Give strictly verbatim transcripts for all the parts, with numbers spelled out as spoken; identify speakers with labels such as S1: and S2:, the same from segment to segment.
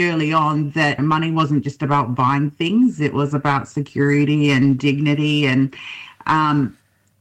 S1: early on that money wasn't just about buying things, it was about security and dignity, and um,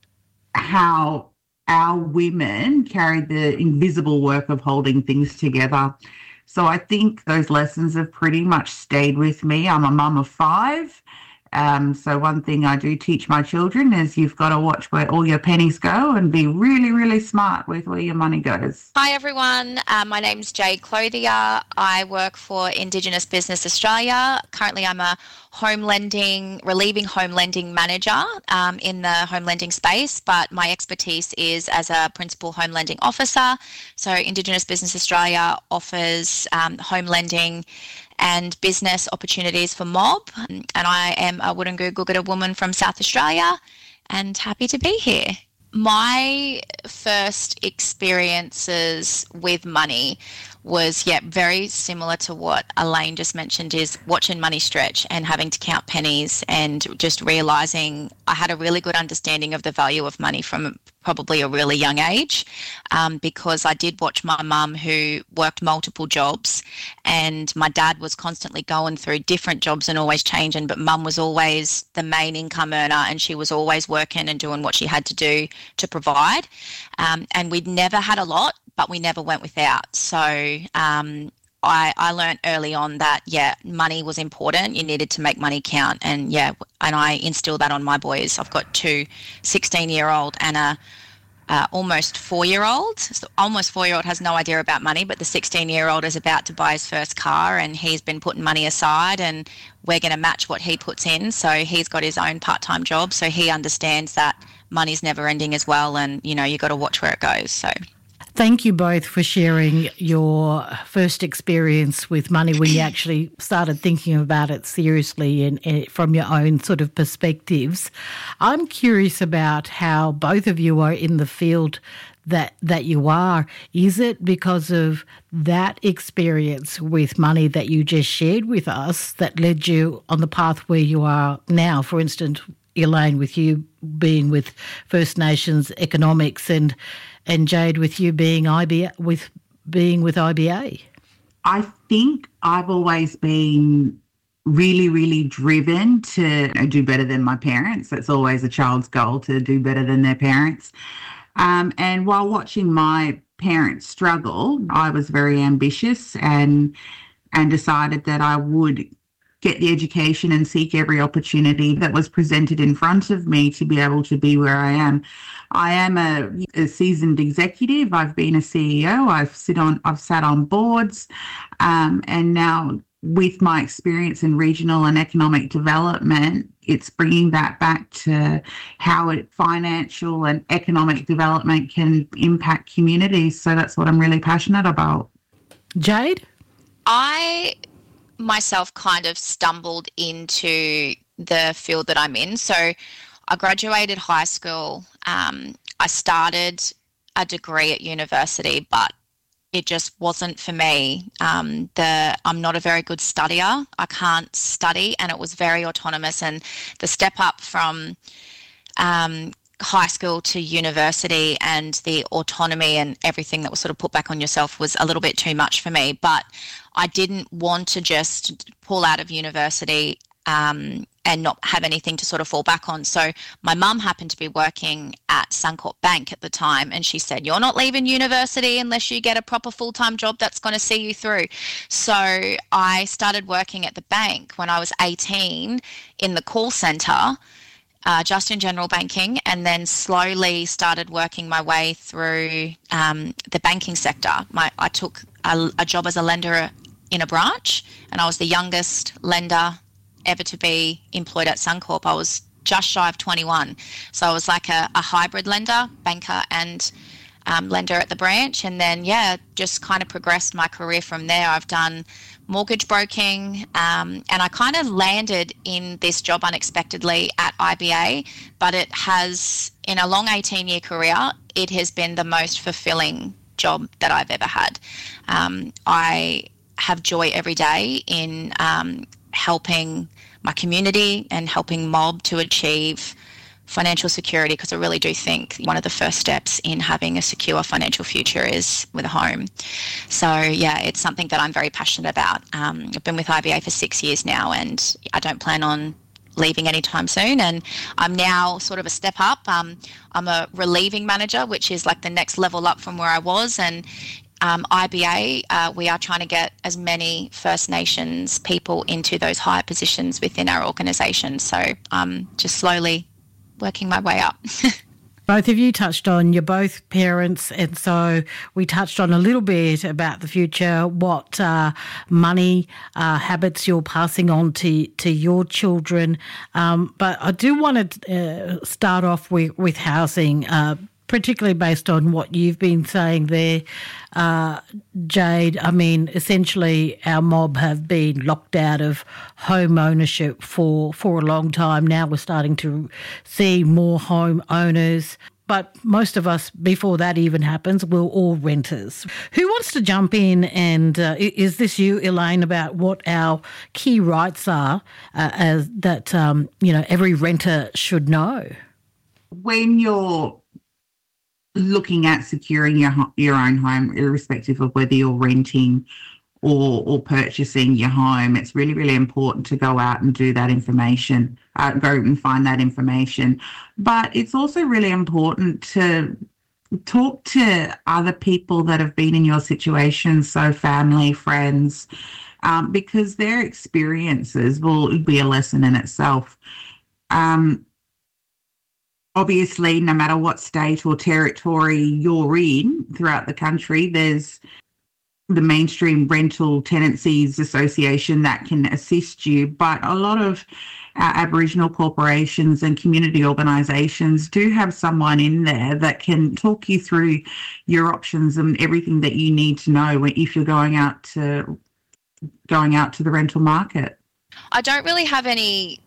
S1: how our women carried the invisible work of holding things together. So I think those lessons have pretty much stayed with me. I'm a mum of five. Um, so one thing I do teach my children is you've got to watch where all your pennies go and be really, really smart with where your money goes.
S2: Hi everyone, uh, my name's Jade Clothier. I work for Indigenous Business Australia. Currently I'm a home lending, relieving home lending manager um, in the home lending space, but my expertise is as a principal home lending officer. So Indigenous Business Australia offers um, home lending and business opportunities for mob. And I am a Wurrungu Gugada woman from South Australia and happy to be here. My first experiences with money was, yeah, very similar to what Elaine just mentioned, is watching money stretch and having to count pennies and just realising I had a really good understanding of the value of money from probably a really young age, um, because I did watch my mum, who worked multiple jobs, and my dad was constantly going through different jobs and always changing, but mum was always the main income earner and she was always working and doing what she had to do to provide. Um, and we'd never had a lot, but we never went without. So um, I, I learned early on that, yeah, money was important. You needed to make money count. And, yeah, and I instilled that on my boys. I've got two sixteen-year-old and a uh, almost four-year-old. So almost four-year-old has no idea about money, but the sixteen-year-old is about to buy his first car and he's been putting money aside and we're going to match what he puts in. So he's got his own part-time job. So he understands that money's never ending as well, and, you know, you've got to watch where it goes. So
S3: thank you both for sharing your first experience with money when you actually started thinking about it seriously and, and from your own sort of perspectives. I'm curious about how both of you are in the field that that you are. Is it because of that experience with money that you just shared with us that led you on the path where you are now? For instance, Elaine, with you being with First Nations economics, and and Jade, with you being I B A, with being with I B A.
S1: I think I've always been really, really driven to, you know, do better than my parents. That's always a child's goal, to do better than their parents. Um, and while watching my parents struggle, I was very ambitious and and decided that I would get the education and seek every opportunity that was presented in front of me to be able to be where I am. I am a, a seasoned executive. I've been a C E O. I've sit on. I've sat on boards, um, and now with my experience in regional and economic development, it's bringing that back to how it, financial and economic development can impact communities. So that's what I'm really passionate about.
S3: Jade?
S2: I myself kind of stumbled into the field that I'm in. So I graduated high school. Um, I started a degree at university, but it just wasn't for me. Um, the I'm not a very good studier. I can't study, and it was very autonomous. And the step up from um, high school to university and the autonomy and everything that was sort of put back on yourself was a little bit too much for me. But I didn't want to just pull out of university um, and not have anything to sort of fall back on. So my mum happened to be working at Suncorp Bank at the time, and she said, "You're not leaving university unless you get a proper full-time job that's going to see you through." So I started working at the bank when I was eighteen in the call centre, uh, just in general banking, and then slowly started working my way through um, the banking sector. My, I took a, a job as a lender in a branch, and I was the youngest lender ever to be employed at Suncorp. I was just shy of twenty-one. So I was like a, a hybrid lender, banker and um, lender at the branch. And then, yeah, just kind of progressed my career from there. I've done mortgage broking um, and I kind of landed in this job unexpectedly at I B A, but it has, in a long eighteen-year career, it has been the most fulfilling job that I've ever had. Um, I have joy every day in um, helping my community and helping mob to achieve financial security, because I really do think one of the first steps in having a secure financial future is with a home. So yeah, it's something that I'm very passionate about. Um, I've been with I B A for six years now, and I don't plan on leaving anytime soon, and I'm now sort of a step up. Um, I'm a relieving manager, which is like the next level up from where I was, and um, I B A, uh, we are trying to get as many First Nations people into those higher positions within our organisation. So I'm just slowly working my way up.
S3: Both of you touched on, you're both parents, and so we touched on a little bit about the future, what uh, money uh, habits you're passing on to, to your children. Um, but I do want to uh, start off with, with housing, uh, particularly based on what you've been saying there, uh, Jade. I mean, essentially our mob have been locked out of home ownership for, for a long time. Now we're starting to see more home owners. But most of us, before that even happens, we're all renters. Who wants to jump in, and uh, is this you, Elaine, about what our key rights are uh, as that, um, you know, every renter should know?
S1: When you're looking at securing your your own home, irrespective of whether you're renting or or purchasing your home, it's really, really important to go out and do that information, uh, go and find that information. But it's also really important to talk to other people that have been in your situation, so family, friends, um, because their experiences will be a lesson in itself. Um, Obviously, no matter what state or territory you're in throughout the country, there's the Mainstream Rental Tenancies Association that can assist you. But a lot of uh, Aboriginal corporations and community organisations do have someone in there that can talk you through your options and everything that you need to know if you're going out to going out to the rental market.
S2: I don't really have any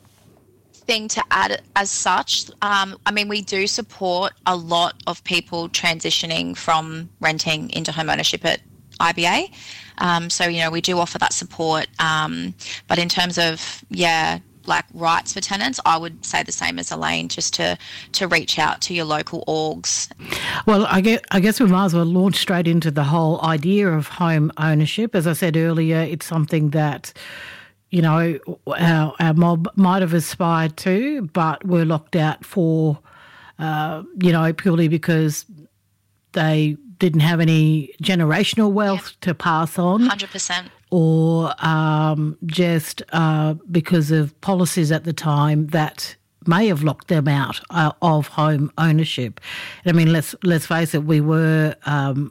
S2: thing to add as such. Um, I mean, we do support a lot of people transitioning from renting into home ownership at I B A. Um, so, you know, we do offer that support. Um, but in terms of, yeah, like rights for tenants, I would say the same as Elaine, just to, to reach out to your local orgs.
S3: Well, I guess, I guess we might as well launch straight into the whole idea of home ownership. As I said earlier, it's something that, you know, our, our mob might have aspired to, but were locked out for, uh, you know, purely because they didn't have any generational wealth yeah. to pass on.
S2: one hundred percent.
S3: Or um, just uh, because of policies at the time that may have locked them out uh, of home ownership. I mean, let's let's face it, we were, um,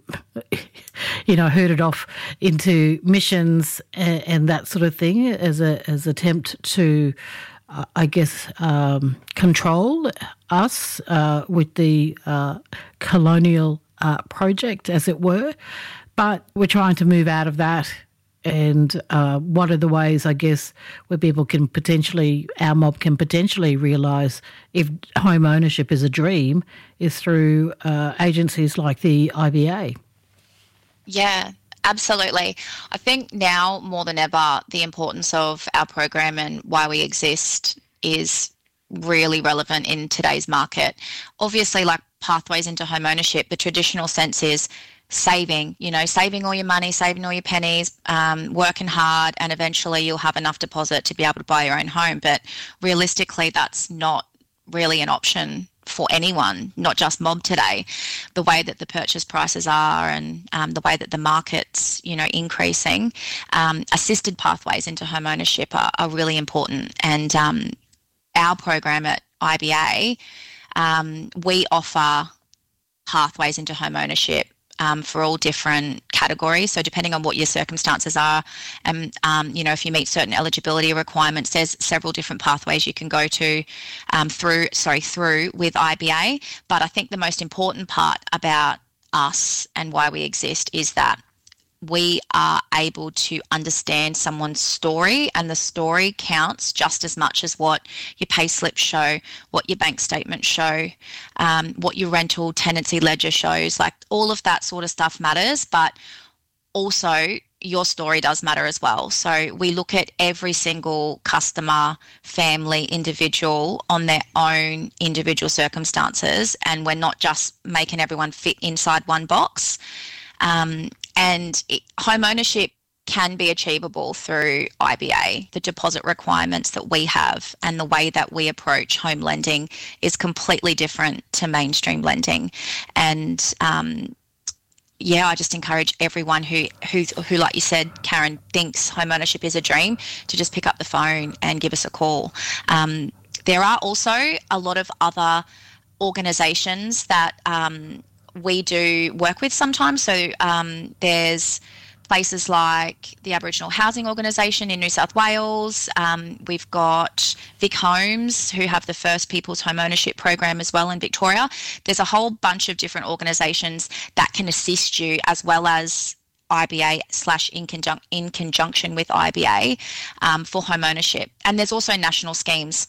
S3: you know, herded off into missions and, and that sort of thing as a as attempt to, uh, I guess, um, control us uh, with the uh, colonial uh, project, as it were. But we're trying to move out of that. And uh, what are the ways, I guess, where people can potentially, our mob can potentially realise if home ownership is a dream, is through uh, agencies like the I B A.
S2: Yeah, absolutely. I think now more than ever, the importance of our program and why we exist is really relevant in today's market. Obviously, like pathways into home ownership, the traditional sense is saving, you know, saving all your money, saving all your pennies, um, working hard, and eventually you'll have enough deposit to be able to buy your own home. But realistically, that's not really an option for anyone, not just mob today. The way that the purchase prices are and um, the way that the market's, you know, increasing, um, assisted pathways into home ownership are, are really important. And um, our program at I B A, um, we offer pathways into home ownership Um, for all different categories. So depending on what your circumstances are, and um, you know, if you meet certain eligibility requirements, there's several different pathways you can go to um, through, sorry, through with I B A. But I think the most important part about us and why we exist is that we are able to understand someone's story, and the story counts just as much as what your pay slips show, what your bank statements show, um, what your rental tenancy ledger shows. Like all of that sort of stuff matters, but also, your story does matter as well. So we look at every single customer, family, individual on their own individual circumstances, and we're not just making everyone fit inside one box. Um, and it, home ownership can be achievable through I B A. The deposit requirements that we have and the way that we approach home lending is completely different to mainstream lending. And um, yeah, I just encourage everyone who, who, who, like you said, Karen, thinks home ownership is a dream to just pick up the phone and give us a call. Um, there are also a lot of other organisations that um, we do work with sometimes. So um, there's places like the Aboriginal Housing Organisation in New South Wales. Um, we've got Vic Homes, who have the First People's Home Ownership Program as well in Victoria. There's a whole bunch of different organisations that can assist you, as well as I B A slash in, conjunc- in conjunction with I B A um, for home ownership. And there's also national schemes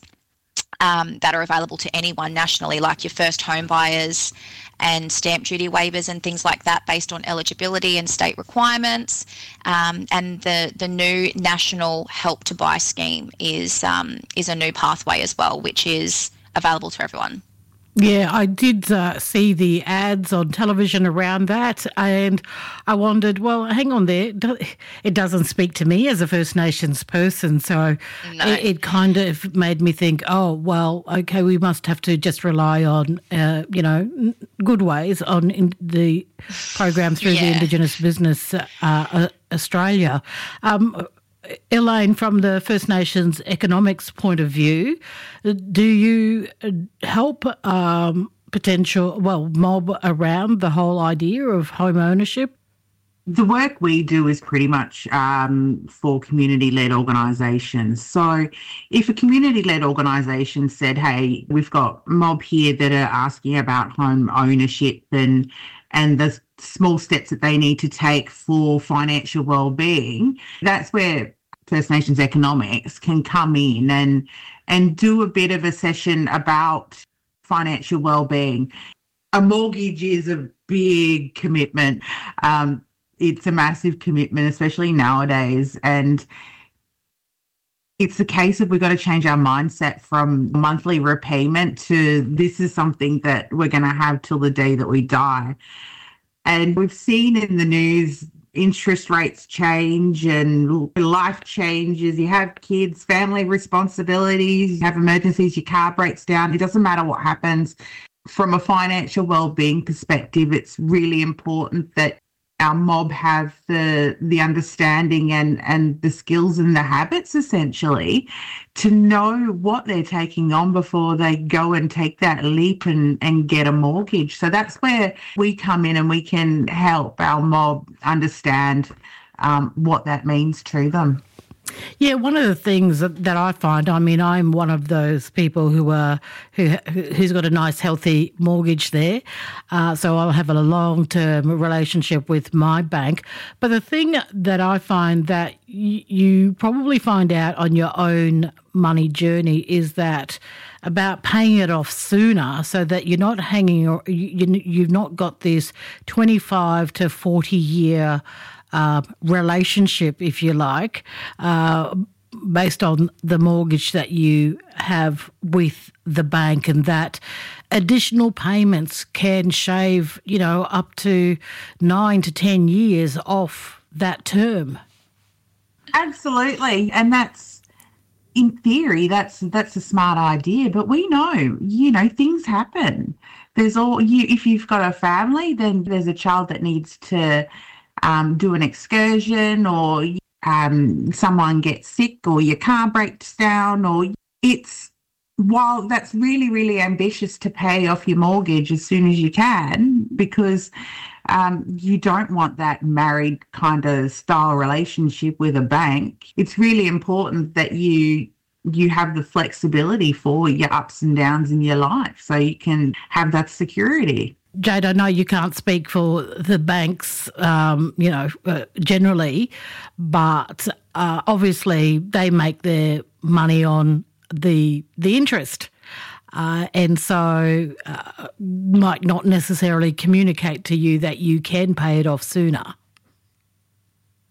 S2: um, that are available to anyone nationally, like your first home buyers and stamp duty waivers and things like that based on eligibility and state requirements. Um, and the, the new National Help to Buy scheme is um, is a new pathway as well, which is available to everyone.
S3: Yeah, I did uh, see the ads on television around that, and I wondered, well, hang on there, it doesn't speak to me as a First Nations person, so
S2: no.
S3: it, it kind of made me think, oh, well, okay, we must have to just rely on, uh, you know, good ways on in the program through
S2: yeah.
S3: the Indigenous Business uh, uh, Australia. Um, Elaine, from the First Nations economics point of view, do you help um, potential, well, mob around the whole idea of home ownership?
S1: The work we do is pretty much um, for community-led organisations. So if a community-led organisation said, hey, we've got mob here that are asking about home ownership and and the small steps that they need to take for financial well-being, that's where First Nations economics can come in and and do a bit of a session about financial well-being. A mortgage is a big commitment. Um, it's a massive commitment, especially nowadays. And it's a case of we've got to change our mindset from monthly repayment to this is something that we're going to have till the day that we die. And we've seen in the news interest rates change and life changes. You have kids, family responsibilities, you have emergencies, your car breaks down. It doesn't matter what happens. From a financial well-being perspective, it's really important that our mob have the the understanding and, and the skills and the habits, essentially, to know what they're taking on before they go and take that leap and, and get a mortgage. So that's where we come in and we can help our mob understand um, what that means to them.
S3: Yeah, one of the things that I find, I mean, I'm one of those people who are who who's got a nice, healthy mortgage there, uh, so I'll have a long-term relationship with my bank. But the thing that I find that y- you probably find out on your own money journey is that about paying it off sooner, so that you're not hanging, or you, you've not got this twenty-five to forty year. Uh, relationship, if you like, uh, based on the mortgage that you have with the bank, and that additional payments can shave, you know, up to nine to ten years off that term.
S1: Absolutely, and that's, in theory, that's that's a smart idea. But we know, you know, things happen. There's all you. If you've got a family, then there's a child that needs to Um, do an excursion, or um, someone gets sick, or your car breaks down, or it's, while that's really, really ambitious to pay off your mortgage as soon as you can, because um, you don't want that married kind of style relationship with a bank. It's really important that you you have the flexibility for your ups and downs in your life, so you can have that security.
S3: Jade, I know you can't speak for the banks, um, you know, uh, generally, but uh, obviously they make their money on the the interest, uh, and so uh, might not necessarily communicate to you that you can pay it off sooner.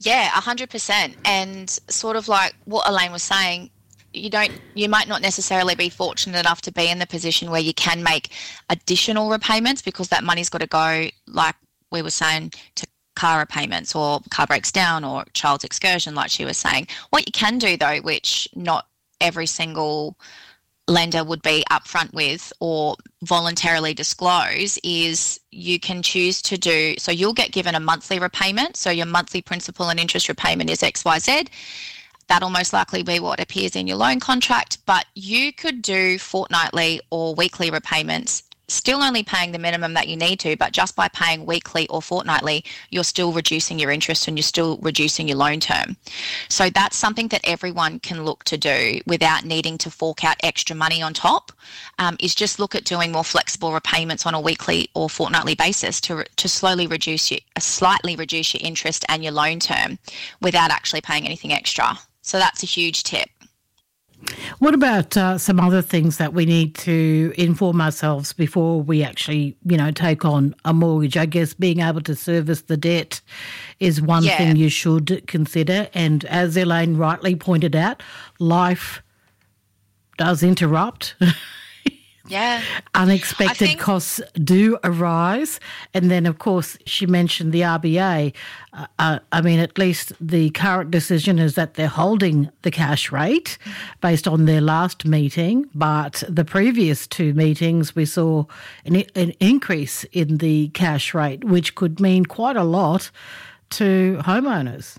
S2: Yeah, one hundred percent. And sort of like what Elaine was saying, you don't, you might not necessarily be fortunate enough to be in the position where you can make additional repayments, because that money's got to go, like we were saying, to car repayments or car breaks down or child's excursion, like she was saying. What you can do though, which not every single lender would be upfront with or voluntarily disclose, is you can choose to do, so you'll get given a monthly repayment. So your monthly principal and interest repayment is X Y Z. That'll most likely be what appears in your loan contract, but you could do fortnightly or weekly repayments, still only paying the minimum that you need to, but just by paying weekly or fortnightly, you're still reducing your interest and you're still reducing your loan term. So that's something that everyone can look to do without needing to fork out extra money on top, um, is just look at doing more flexible repayments on a weekly or fortnightly basis to to slowly reduce your, uh, slightly reduce your interest and your loan term without actually paying anything extra. So that's a huge tip.
S3: What about uh, some other things that we need to inform ourselves before we actually, you know, take on a mortgage? I guess being able to service the debt is one
S2: yeah.
S3: thing you should consider. And as Elaine rightly pointed out, life does interrupt.
S2: Yeah.
S3: Unexpected
S2: think,
S3: costs do arise. And then, of course, she mentioned the R B A. Uh, uh, I mean, at least the current decision is that they're holding the cash rate based on their last meeting. But the previous two meetings, we saw an, an increase in the cash rate, which could mean quite a lot to homeowners.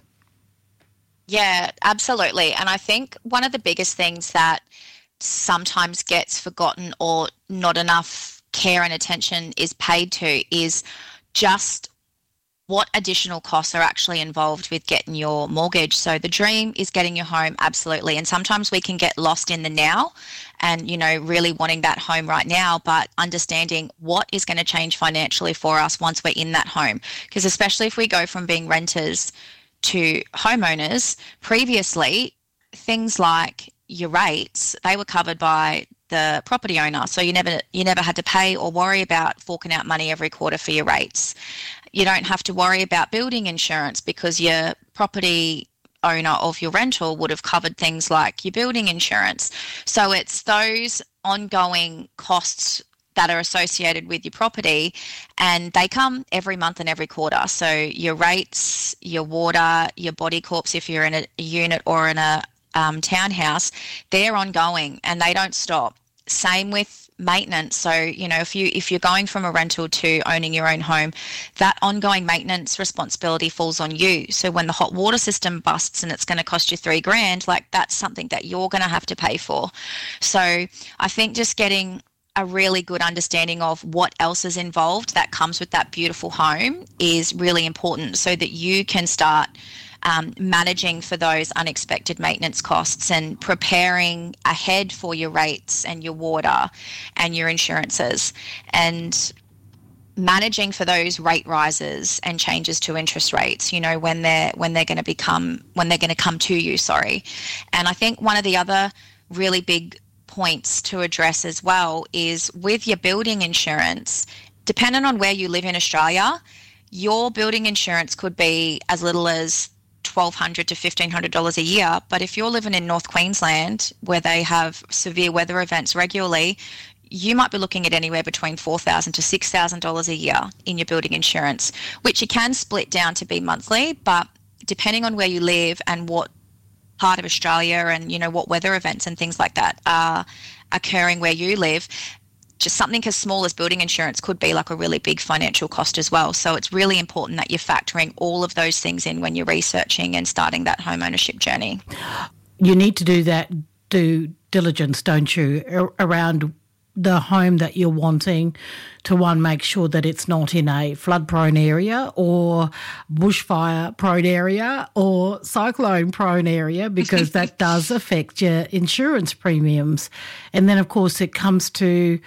S2: Yeah, absolutely. And I think one of the biggest things that sometimes gets forgotten or not enough care and attention is paid to is just what additional costs are actually involved with getting your mortgage. So the dream is getting your home, absolutely. And sometimes we can get lost in the now and, you know, really wanting that home right now, but understanding what is going to change financially for us once we're in that home. Because especially if we go from being renters to homeowners, previously things like your rates, they were covered by the property owner. So you never you never had to pay or worry about forking out money every quarter for your rates. You don't have to worry about building insurance because your property owner of your rental would have covered things like your building insurance. So it's those ongoing costs that are associated with your property, and they come every month and every quarter. So your rates, your water, your body corps if you're in a, a unit or in a Um, townhouse, they're ongoing and they don't stop. Same with maintenance. So, you know, if you if you're going from a rental to owning your own home, that ongoing maintenance responsibility falls on you. So when the hot water system busts and it's going to cost you three grand, like that's something that you're going to have to pay for. So I think just getting a really good understanding of what else is involved that comes with that beautiful home is really important so that you can start Um, managing for those unexpected maintenance costs and preparing ahead for your rates and your water and your insurances, and managing for those rate rises and changes to interest rates, you know, when they're when they're going to become when they're going to come to you, sorry. And I think one of the other really big points to address as well is with your building insurance, depending on where you live in Australia, your building insurance could be as little as twelve hundred dollars to fifteen hundred dollars a year. But if you're living in North Queensland where they have severe weather events regularly, you might be looking at anywhere between four thousand dollars to six thousand dollars a year in your building insurance, which you can split down to be monthly. But depending on where you live and what part of Australia and, you know, what weather events and things like that are occurring where you live, just something as small as building insurance could be like a really big financial cost as well. So it's really important that you're factoring all of those things in when you're researching and starting that home ownership journey.
S3: You need to do that due diligence, don't you, around the home that you're wanting to, one, make sure that it's not in a flood-prone area or bushfire-prone area or cyclone-prone area, because that does affect your insurance premiums. And then, of course, it comes to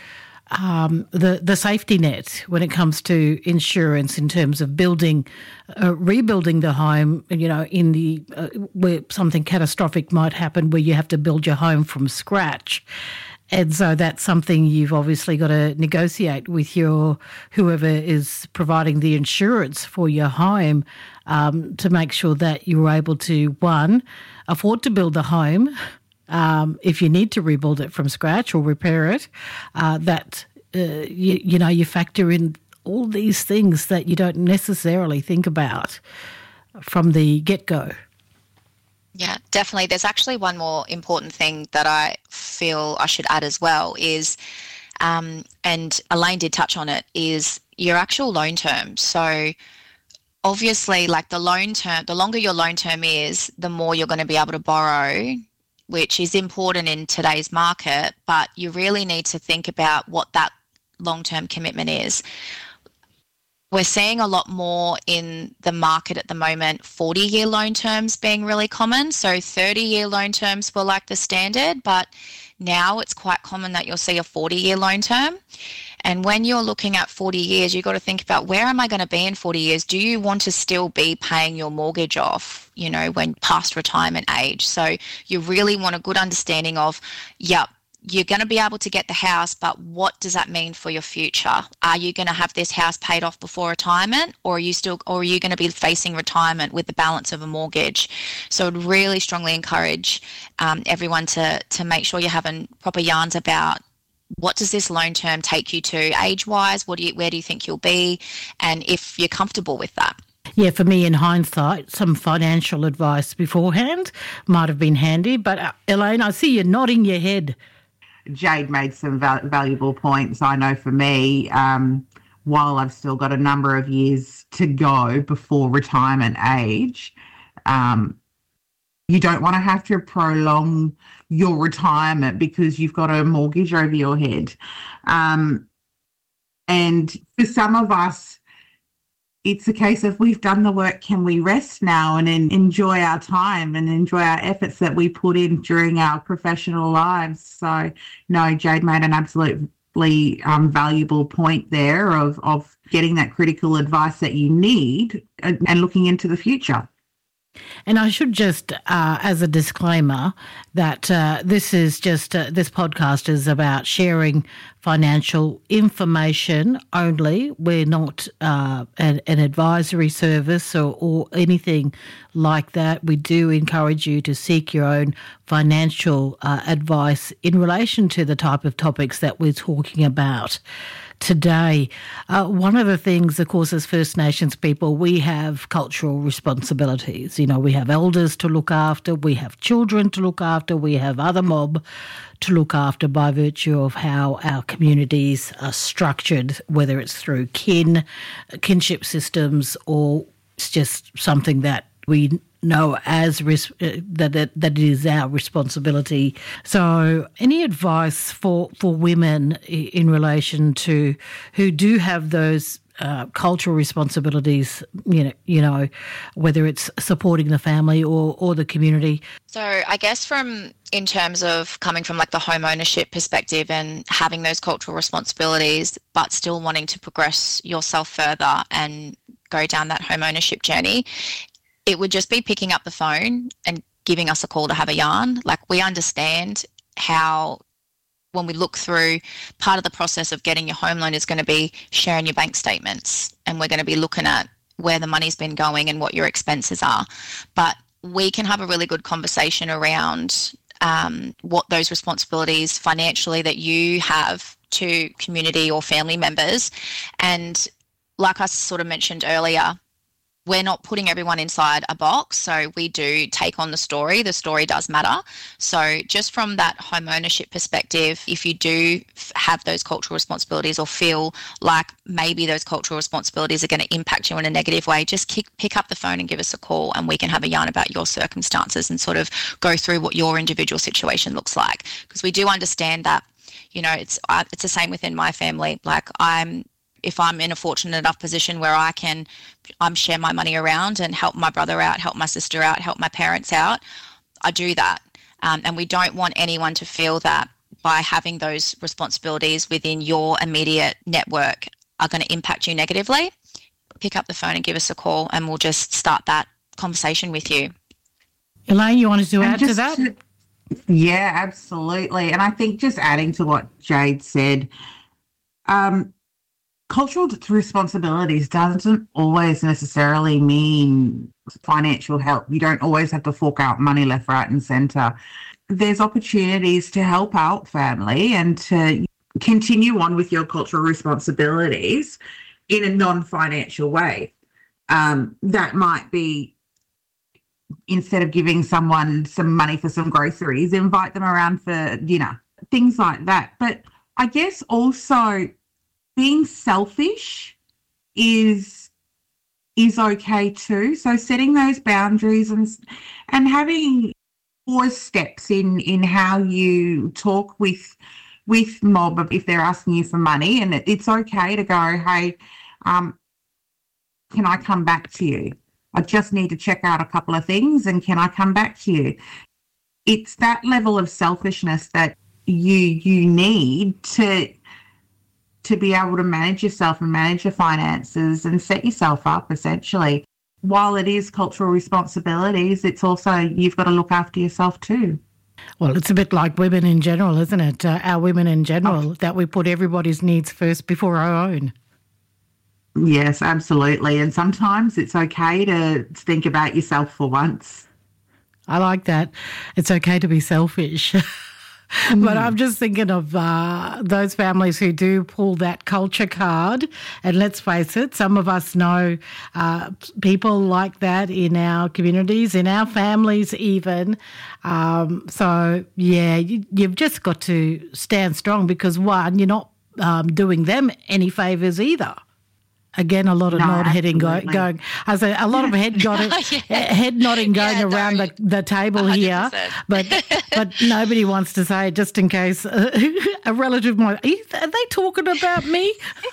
S3: um, the, the safety net when it comes to insurance in terms of building, uh, rebuilding the home, you know, in the uh, where something catastrophic might happen where you have to build your home from scratch. And so that's something you've obviously got to negotiate with your whoever is providing the insurance for your home um, to make sure that you're able to, one, afford to build the home um, if you need to rebuild it from scratch or repair it, uh, that, uh, you, you know, you factor in all these things that you don't necessarily think about from the get-go.
S2: Yeah, definitely. There's actually one more important thing that I feel I should add as well is, um, and Elaine did touch on it, is your actual loan term. So obviously, like the loan term, the longer your loan term is, the more you're going to be able to borrow, which is important in today's market, but you really need to think about what that long-term commitment is. We're seeing a lot more in the market at the moment, forty-year loan terms being really common. So thirty-year loan terms were like the standard, but now it's quite common that you'll see a forty-year loan term. And when you're looking at forty years, you've got to think about, where am I going to be in forty years? Do you want to still be paying your mortgage off, you know, when past retirement age? So you really want a good understanding of, yep, you're going to be able to get the house, but what does that mean for your future? Are you going to have this house paid off before retirement, or are you still, or are you going to be facing retirement with the balance of a mortgage? So I'd really strongly encourage um, everyone to to make sure you're having proper yarns about, what does this loan term take you to age-wise? What do you, where do you think you'll be? And if you're comfortable with that.
S3: Yeah, for me, in hindsight, some financial advice beforehand might have been handy. But uh, Elaine, I see you nodding your head.
S1: Jade made some val- valuable points. I know for me, um, while I've still got a number of years to go before retirement age, um, you don't want to have to prolong your retirement because you've got a mortgage over your head. Um, and for some of us, it's a case of, we've done the work, can we rest now and en- enjoy our time and enjoy our efforts that we put in during our professional lives? So, no, Jade made an absolutely um, valuable point there of, of getting that critical advice that you need and, and looking into the future.
S3: And I should just, uh, as a disclaimer, that uh, this is just, uh, this podcast is about sharing financial information only. We're not uh, an, an advisory service or, or anything like that. We do encourage you to seek your own financial uh, advice in relation to the type of topics that we're talking about today. Uh, one of the things, of course, as First Nations people, we have cultural responsibilities. You know, we have elders to look after, we have children to look after, we have other mob to look after by virtue of how our communities are structured, whether it's through kin, kinship systems, or it's just something that we know as res- uh, that, that that it is our responsibility. So any advice for, for women in relation to who do have those uh, cultural responsibilities, you know, you know, whether it's supporting the family or, or the community?
S2: So I guess from, in terms of coming from like the home ownership perspective and having those cultural responsibilities, but still wanting to progress yourself further and go down that home ownership journey, it would just be picking up the phone and giving us a call to have a yarn. Like, we understand how, when we look through, part of the process of getting your home loan is going to be sharing your bank statements, and we're going to be looking at where the money's been going and what your expenses are. But we can have a really good conversation around um, what those responsibilities financially that you have to community or family members. And like I sort of mentioned earlier, we're not putting everyone inside a box, so we do take on the story. The story does matter. So just from that home ownership perspective, if you do have those cultural responsibilities or feel like maybe those cultural responsibilities are going to impact you in a negative way, just kick, pick up the phone and give us a call, and we can have a yarn about your circumstances and sort of go through what your individual situation looks like. Because we do understand that, you know, it's uh, it's the same within my family. Like, I'm if I'm in a fortunate enough position where I can um, share my money around and help my brother out, help my sister out, help my parents out, I do that. Um, and we don't want anyone to feel that by having those responsibilities within your immediate network are going to impact you negatively. Pick up the phone and give us a call, and we'll just start that conversation with you.
S3: Elaine, you wanted to
S1: And
S3: add to
S1: just
S3: that?
S1: To, Yeah, absolutely. And I think just adding to what Jade said, um, cultural responsibilities doesn't always necessarily mean financial help. You don't always have to fork out money left, right, and centre. There's opportunities to help out family and to continue on with your cultural responsibilities in a non-financial way. Um, that might be, instead of giving someone some money for some groceries, invite them around for dinner, things like that. But I guess also being selfish is is okay too. So setting those boundaries and and having four steps in in how you talk with with mob if they're asking you for money, and it, it's okay to go, hey, um, can I come back to you? I just need to check out a couple of things, and can I come back to you? It's that level of selfishness that you you need to to be able to manage yourself and manage your finances and set yourself up, essentially. While it is cultural responsibilities, it's also, you've got to look after yourself too.
S3: Well, it's a bit like women in general, isn't it? Uh, our women in general, oh. that we put everybody's needs first before our own.
S1: Yes, absolutely. And sometimes it's okay to think about yourself for once.
S3: I like that. It's okay to be selfish. Mm. But I'm just thinking of uh, those families who do pull that culture card. And let's face it, some of us know uh, people like that in our communities, in our families even. Um, so, yeah, you, you've just got to stand strong because, one, you're not um, doing them any favours either. Again, a lot of no, nod heading go, going. I say a lot of head nodding, yeah. head nodding going yeah, around the, the table one hundred percent here, but but nobody wants to say, just in case uh, a relative might. Are they talking about me?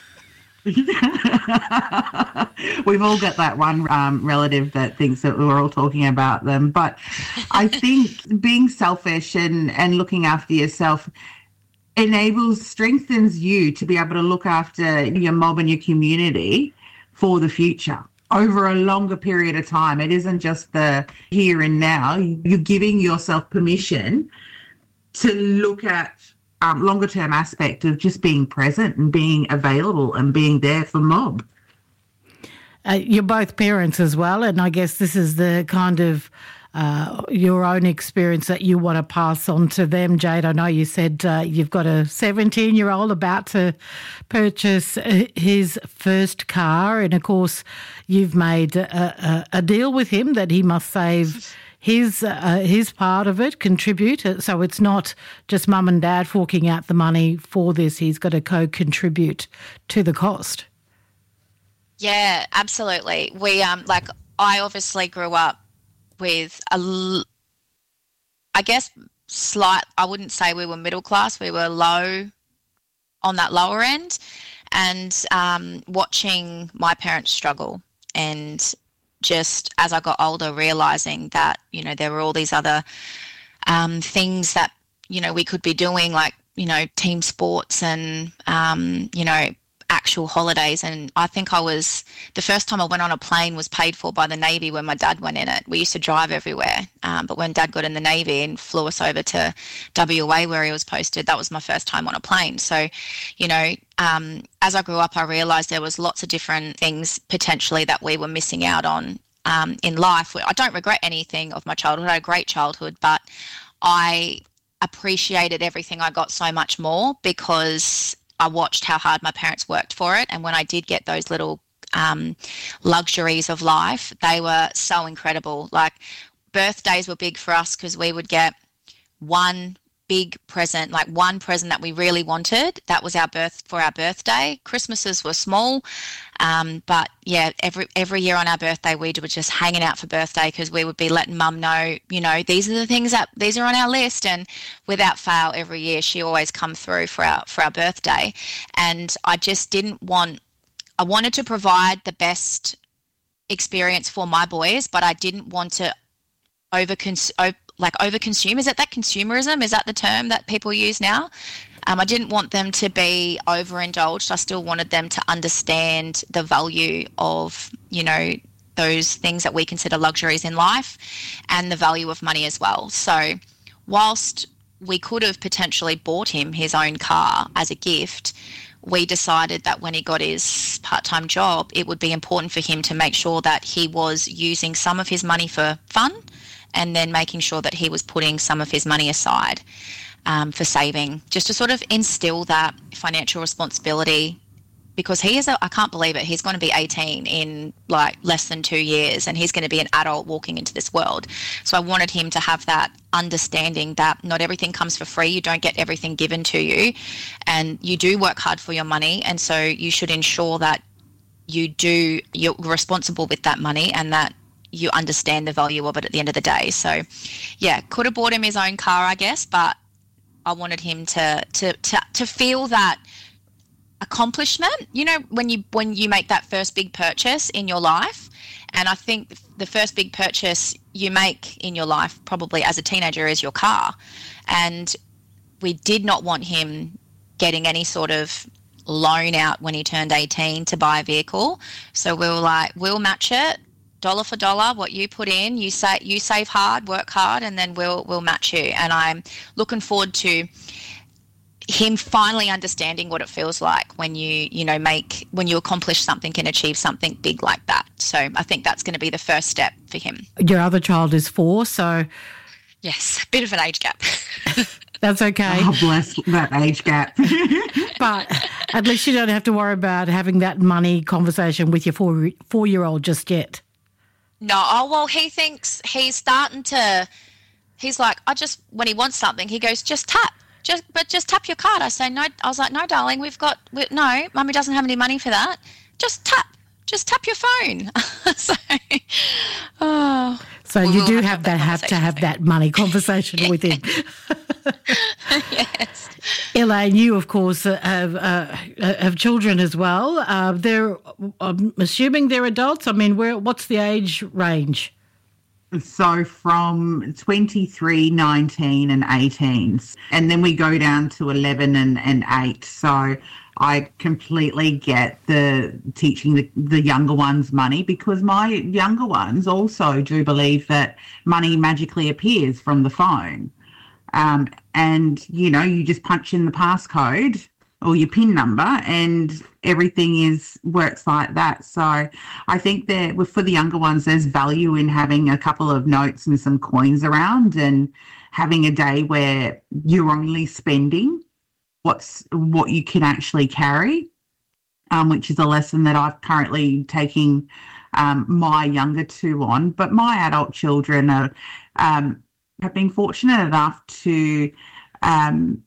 S1: We've all got that one um, relative that thinks that we're all talking about them. But I think being selfish and and looking after yourself enables, strengthens you to be able to look after your mob and your community for the future over a longer period of time. It isn't just the here and now. You're giving yourself permission to look at um, longer term aspect of just being present and being available and being there for mob.
S3: Uh, you're both parents as well, and I guess this is the kind of Uh, your own experience that you want to pass on to them. Jade, I know you said uh, you've got a seventeen-year-old about to purchase his first car, and of course you've made a, a, a deal with him that he must save his uh, his part of it, contribute. So it's not just mum and dad forking out the money for this. He's got to co-contribute to the cost.
S2: Yeah, absolutely. We um like I obviously grew up with a, I guess, slight, I wouldn't say we were middle class, we were low, on that lower end, and um, watching my parents struggle, and just as I got older realising that, you know, there were all these other um, things that, you know, we could be doing, like, you know, team sports and, um, you know, actual holidays. And I think I was, the first time I went on a plane was paid for by the Navy when my dad went in it. We used to drive everywhere, um, but when Dad got in the Navy and flew us over to W A where he was posted, that was my first time on a plane. So, you know, um, as I grew up, I realised there was lots of different things potentially that we were missing out on um, in life. I don't regret anything of my childhood. I had a great childhood, but I appreciated everything I got so much more because I watched how hard my parents worked for it. And when I did get those little um, luxuries of life, they were so incredible. Like, birthdays were big for us because we would get one big present, like one present that we really wanted. That was our birth for our birthday. Christmases were small. Um, but yeah, every every year on our birthday, we were just hanging out for birthday because we would be letting mum know, you know, these are the things that these are on our list. And without fail, every year she always come through for our for our birthday. And I just didn't want, I wanted to provide the best experience for my boys, but I didn't want to over like overconsume. Is it that consumerism? Is that the term that people use now? Um, I didn't want them to be overindulged. I still wanted them to understand the value of, you know, those things that we consider luxuries in life and the value of money as well. So whilst we could have potentially bought him his own car as a gift, we decided that when he got his part-time job, it would be important for him to make sure that he was using some of his money for fun and then making sure that he was putting some of his money aside um, for saving, just to sort of instill that financial responsibility. Because he is, a, I can't believe it, he's going to be eighteen in like less than two years and he's going to be an adult walking into this world. So I wanted him to have that understanding that not everything comes for free. You don't get everything given to you, and you do work hard for your money. And so you should ensure that you do, you're responsible with that money and that you understand the value of it at the end of the day. So yeah, could have bought him his own car, I guess, but I wanted him to to to, to feel that accomplishment, you know, when you when you make that first big purchase in your life. And I think the first big purchase you make in your life probably as a teenager is your car. And we did not want him getting any sort of loan out when he turned eighteen to buy a vehicle. So we were like, we'll match it dollar for dollar, what you put in, you say you save hard, work hard, and then we'll we'll match you. And I'm looking forward to him finally understanding what it feels like when you, you know, make, when you accomplish something and achieve something big like that. So I think that's going to be the first step for him.
S3: Your other child is four, so...
S2: Yes, a bit of an age gap.
S3: That's okay.
S1: Oh, bless that age gap.
S3: But at least you don't have to worry about having that money conversation with your four, four-year-old just yet.
S2: No, oh, well, he thinks he's starting to, he's like, I just, when he wants something, he goes, just tap. Just, but just tap your card. I say, no. I was like, no, darling, we've got, we, no, Mummy doesn't have any money for that. Just tap, just tap your phone. so, oh,
S3: so you do have that, have to have that money conversation with him.
S2: Yes.
S3: Elaine, you, of course, uh, have uh, have children as well. Uh, they're, I'm assuming they're adults. I mean, where? What's the age range?
S1: So from twenty-three, nineteen and eighteen. And then we go down to eleven and, and eight. So I completely get the teaching the, the younger ones money, because my younger ones also do believe that money magically appears from the phone. Um, and, you know, you just punch in the passcode or your PIN number and everything is works like that. So I think that for the younger ones, there's value in having a couple of notes and some coins around and having a day where you're only spending what's what you can actually carry, um, which is a lesson that I'm currently taking um, my younger two on. But my adult children are, um, have been fortunate enough to um,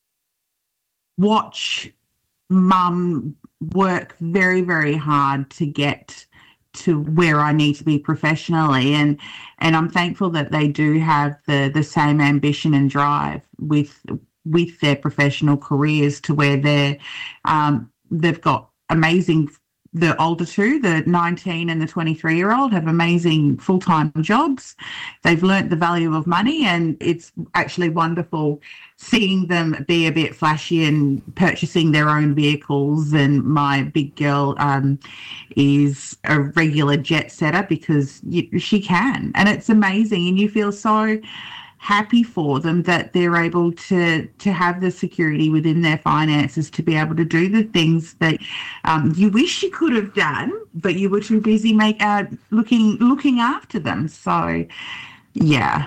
S1: watch mum work very, very hard to get to where I need to be professionally. And and I'm thankful that they do have the the same ambition and drive with with their professional careers, to where they're um, they've got amazing, the older two, the nineteen and the twenty-three year old, have amazing full-time jobs. They've learnt the value of money, and it's actually wonderful seeing them be a bit flashy and purchasing their own vehicles. And my big girl um, is a regular jet setter because you, she can, and it's amazing. And you feel so happy for them that they're able to to have the security within their finances to be able to do the things that um, you wish you could have done, but you were too busy make uh, looking looking after them. So, yeah.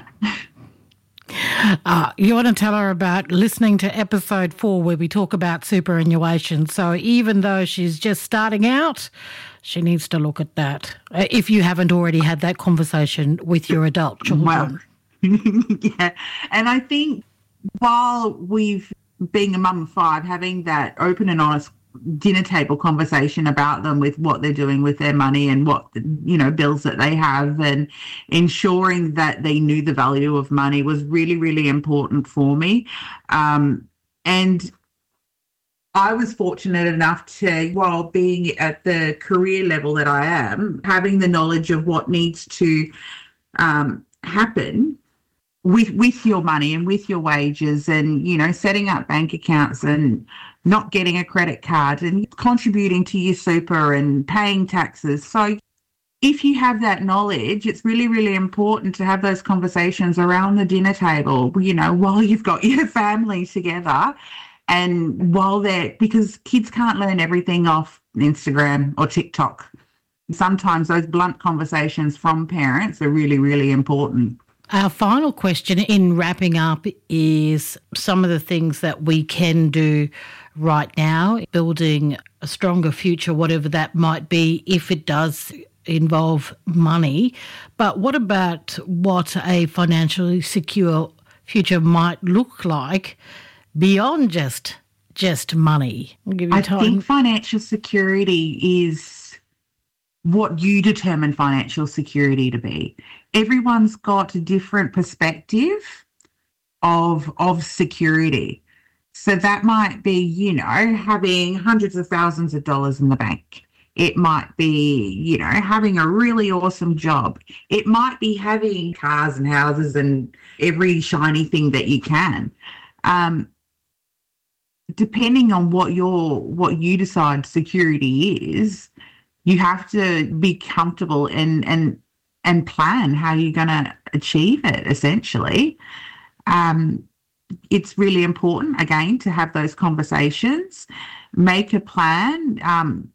S3: Uh, you want to tell her about listening to episode four where we talk about superannuation. So even though she's just starting out, she needs to look at that, uh, if you haven't already had that conversation with your adult children.
S1: Well, yeah, and I think while we've, being a mum of five, having that open and honest dinner table conversation about them with what they're doing with their money and what, you know, bills that they have, and ensuring that they knew the value of money was really, really important for me. Um, and I was fortunate enough to, while being at the career level that I am, having the knowledge of what needs to um, happen with with your money and with your wages, and, you know, setting up bank accounts and not getting a credit card and contributing to your super and paying taxes. So if you have that knowledge, it's really, really important to have those conversations around the dinner table, you know, while you've got your family together and while they're, because kids can't learn everything off Instagram or TikTok. Sometimes those blunt conversations from parents are really, really important.
S3: Our final question in wrapping up is some of the things that we can do right now, building a stronger future, whatever that might be, if it does involve money. But what about what a financially secure future might look like beyond just just money? I'll give you
S1: I
S3: time.
S1: think financial security is what you determine financial security to be. Everyone's got a different perspective of of security. So that might be, you know, having hundreds of thousands of dollars in the bank. It might be, you know, having a really awesome job. It might be having cars and houses and every shiny thing that you can. Um, depending on what your what you decide security is, you have to be comfortable and and and plan how you're going to achieve it, essentially. Um, it's really important, again, to have those conversations, make a plan. Um,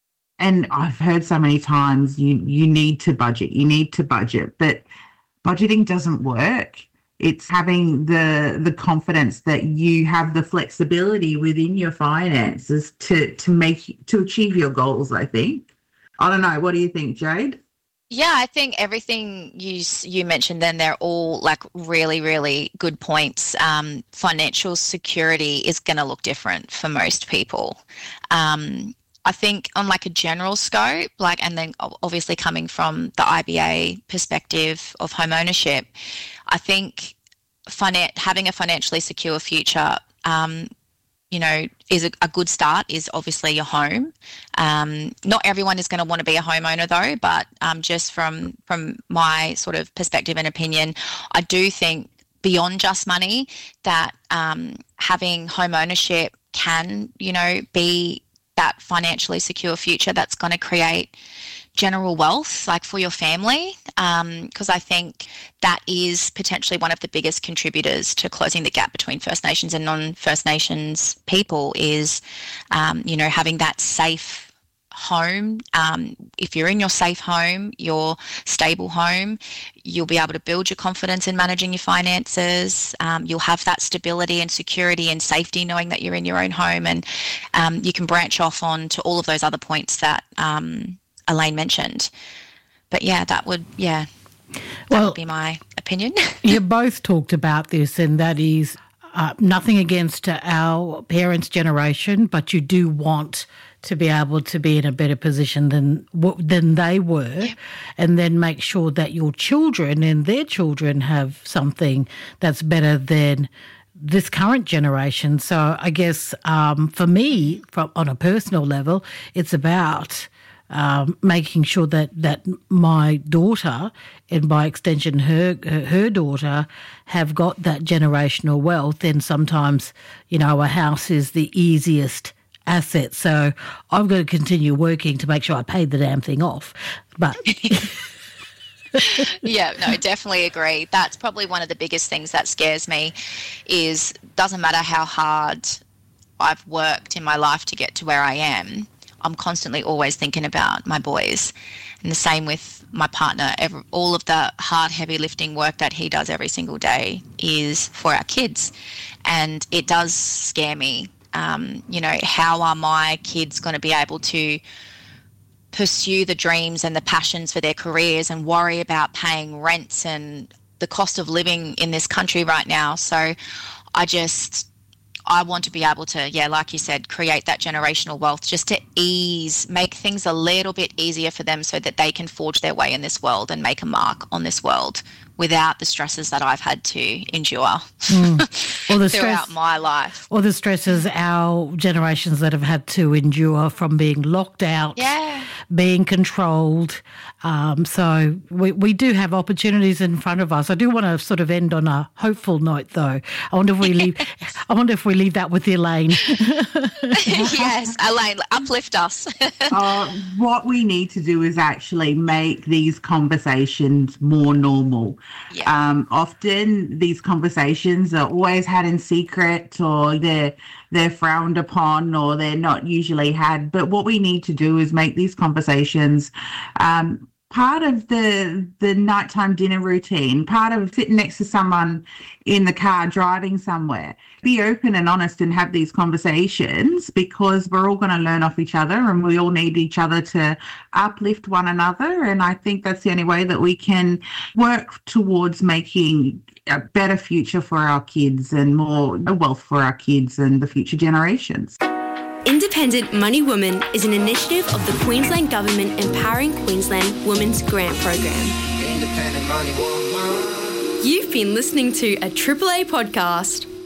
S1: and I've heard so many times you, you need to budget, you need to budget, but budgeting doesn't work. It's having the the confidence that you have the flexibility within your finances to to make to achieve your goals, I think. I don't know. What do you think, Jade?
S2: Yeah, I think everything you you mentioned then, they're all like really, really good points. Um, financial security is going to look different for most people. Um, I think on like a general scope, like, and then obviously coming from the I B A perspective of home ownership, I think finan- having a financially secure future, um, you know, is a, a good start is obviously your home. Um, not everyone is going to want to be a homeowner though, but um, just from from my sort of perspective and opinion, I do think beyond just money that um, having home ownership can, you know, be that financially secure future that's going to create general wealth, like for your family, because um, I think that is potentially one of the biggest contributors to closing the gap between First Nations and non-First Nations people is, um, you know, having that safe home. Um, if you're in your safe home, your stable home, you'll be able to build your confidence in managing your finances. Um, you'll have that stability and security and safety knowing that you're in your own home, and um, you can branch off on to all of those other points that um, Elaine mentioned. But yeah, that would, yeah, that
S3: well,
S2: would be my opinion.
S3: You both talked about this, and that is uh, nothing against our parents' generation, but you do want to be able to be in a better position than than they were, yeah. And then make sure that your children and their children have something that's better than this current generation. So I guess um, for me, from, on a personal level, it's about um, making sure that, that my daughter and by extension her, her her daughter have got that generational wealth. And sometimes, you know, a house is the easiest asset. So I've got to continue working to make sure I pay the damn thing off. But
S2: yeah, no, definitely agree. That's probably one of the biggest things that scares me is doesn't matter how hard I've worked in my life to get to where I am, I'm constantly always thinking about my boys. And the same with my partner. Every, all of the hard, heavy lifting work that he does every single day is for our kids. And it does scare me. Um, you know, how are my kids going to be able to pursue the dreams and the passions for their careers and worry about paying rents and the cost of living in this country right now? So I just, I want to be able to, yeah, like you said, create that generational wealth just to ease, make things a little bit easier for them so that they can forge their way in this world and make a mark on this world without the stresses that I've had to endure mm. or the throughout stress, my life.
S3: Or the stresses our generations that have had to endure from being locked out
S2: yeah.
S3: being controlled. Um, so we, we do have opportunities in front of us. I do want to sort of end on a hopeful note, though. I wonder if we leave. I wonder if we leave that with Elaine.
S2: Yes, Elaine, uplift us.
S1: uh, what we need to do is actually make these conversations more normal.
S2: Yeah.
S1: Um, often these conversations are always had in secret, or they're they're frowned upon, or they're not usually had. But what we need to do is make these conversations um, part of the the nighttime dinner routine, part of sitting next to someone in the car driving somewhere. Be open and honest and have these conversations, because we're all going to learn off each other, and we all need each other to uplift one another. And I think that's the only way that we can work towards making a better future for our kids and more wealth for our kids and the future generations.
S4: Independent Money Woman is an initiative of the Queensland Government Empowering Queensland Women's Grant Program. Independent Money Woman. You've been listening to a Triple A podcast.